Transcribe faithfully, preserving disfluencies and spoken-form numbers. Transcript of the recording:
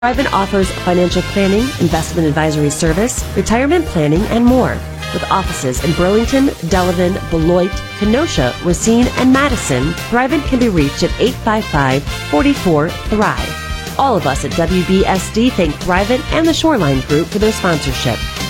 Thrivent offers financial planning, investment advisory service, retirement planning, and more. With offices in Burlington, Delavan, Beloit, Kenosha, Racine, and Madison, Thrivent can be reached at eight five five, four four, THRIVE. All of us at W B S D thank Thrivent and the Shoreline Group for their sponsorship.